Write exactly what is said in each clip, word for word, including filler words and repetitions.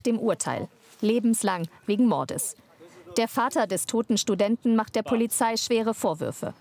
Dem Urteil. Lebenslang wegen Mordes. Der Vater des toten Studenten macht der Polizei schwere Vorwürfe.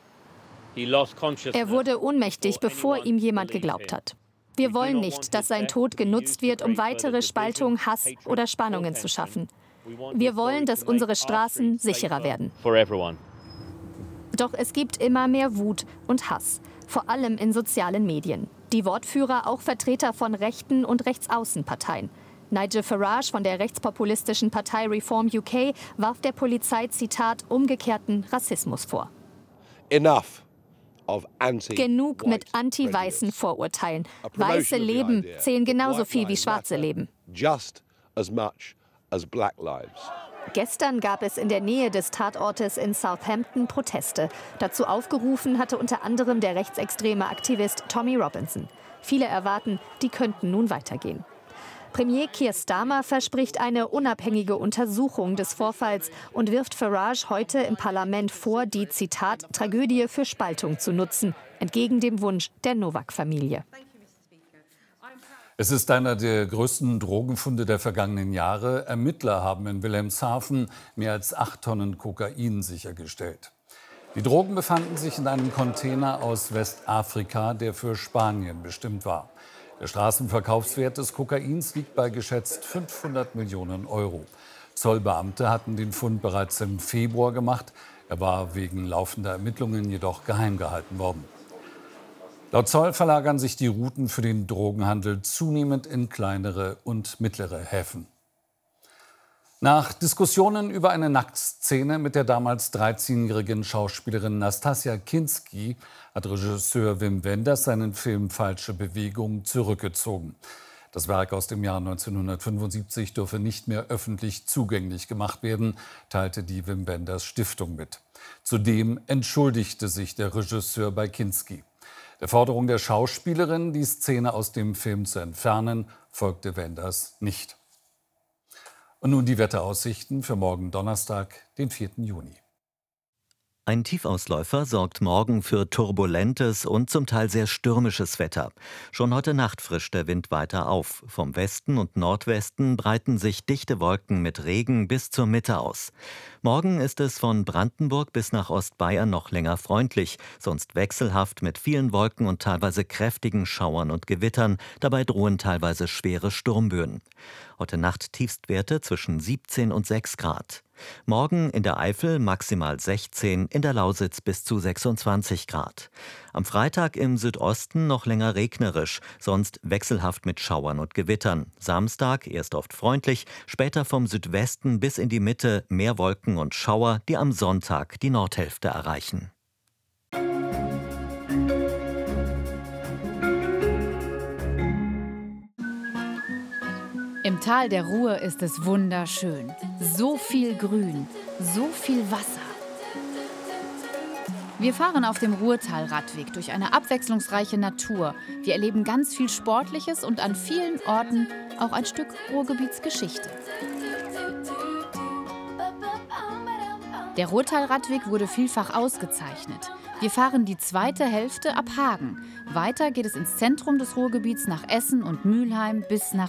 Er wurde ohnmächtig, bevor ihm jemand geglaubt hat. Wir wollen nicht, dass sein Tod genutzt wird, um weitere Spaltung, Hass oder Spannungen zu schaffen. Wir wollen, dass unsere Straßen sicherer werden. Doch es gibt immer mehr Wut und Hass, vor allem in sozialen Medien. Die Wortführer auch Vertreter von rechten und Rechtsaußenparteien. Nigel Farage von der rechtspopulistischen Partei Reform U K warf der Polizei, Zitat, umgekehrten Rassismus vor. Enough. Anti Genug mit anti-weißen Vorurteilen. Weiße Leben zählen genauso viel wie schwarze Leben. Just as much as black lives. Gestern gab es in der Nähe des Tatortes in Southampton Proteste. Dazu aufgerufen hatte unter anderem der rechtsextreme Aktivist Tommy Robinson. Viele erwarten, die könnten nun weitergehen. Premier Keir Starmer verspricht eine unabhängige Untersuchung des Vorfalls und wirft Farage heute im Parlament vor, die, Zitat, Tragödie für Spaltung zu nutzen, entgegen dem Wunsch der Novak-Familie. Es ist einer der größten Drogenfunde der vergangenen Jahre. Ermittler haben in Wilhelmshaven mehr als acht Tonnen Kokain sichergestellt. Die Drogen befanden sich in einem Container aus Westafrika, der für Spanien bestimmt war. Der Straßenverkaufswert des Kokains liegt bei geschätzt fünfhundert Millionen Euro. Zollbeamte hatten den Fund bereits im Februar gemacht. Er war wegen laufender Ermittlungen jedoch geheim gehalten worden. Laut Zoll verlagern sich die Routen für den Drogenhandel zunehmend in kleinere und mittlere Häfen. Nach Diskussionen über eine Nacktszene mit der damals dreizehnjährigen Schauspielerin Nastassja Kinski hat Regisseur Wim Wenders seinen Film Falsche Bewegung zurückgezogen. Das Werk aus dem Jahr neunzehnhundertfünfundsiebzig dürfe nicht mehr öffentlich zugänglich gemacht werden, teilte die Wim Wenders Stiftung mit. Zudem entschuldigte sich der Regisseur bei Kinski. Der Forderung der Schauspielerin, die Szene aus dem Film zu entfernen, folgte Wenders nicht. Und nun die Wetteraussichten für morgen Donnerstag, den vierten Juni. Ein Tiefausläufer sorgt morgen für turbulentes und zum Teil sehr stürmisches Wetter. Schon heute Nacht frischt der Wind weiter auf. Vom Westen und Nordwesten breiten sich dichte Wolken mit Regen bis zur Mitte aus. Morgen ist es von Brandenburg bis nach Ostbayern noch länger freundlich, sonst wechselhaft mit vielen Wolken und teilweise kräftigen Schauern und Gewittern. Dabei drohen teilweise schwere Sturmböen. Heute Nacht Tiefstwerte zwischen siebzehn und sechs Grad. Morgen in der Eifel maximal sechzehn, in der Lausitz bis zu sechsundzwanzig Grad. Am Freitag im Südosten noch länger regnerisch, sonst wechselhaft mit Schauern und Gewittern. Samstag erst oft freundlich, später vom Südwesten bis in die Mitte mehr Wolken und Schauer, die am Sonntag die Nordhälfte erreichen. Im Tal der Ruhr ist es wunderschön. So viel Grün, so viel Wasser. Wir fahren auf dem Ruhrtal-Radweg durch eine abwechslungsreiche Natur. Wir erleben ganz viel Sportliches und an vielen Orten auch ein Stück Ruhrgebietsgeschichte. Der Ruhrtal-Radweg wurde vielfach ausgezeichnet. Wir fahren die zweite Hälfte ab Hagen. Weiter geht es ins Zentrum des Ruhrgebiets nach Essen und Mülheim bis nach